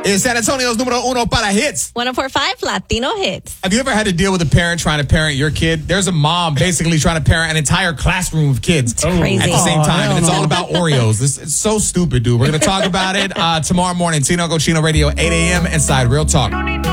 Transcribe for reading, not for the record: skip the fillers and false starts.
is San Antonio's numero uno para hits. 104.5 Latino Hits. Have you ever had to deal with a parent trying to parent your kid? There's a mom basically trying to parent an entire classroom of kids Crazy. at the same time, and it's no. all about Oreos. It's so stupid, dude. We're going to talk about it tomorrow morning. Tino Cochino Radio, 8 a.m. inside Real Talk.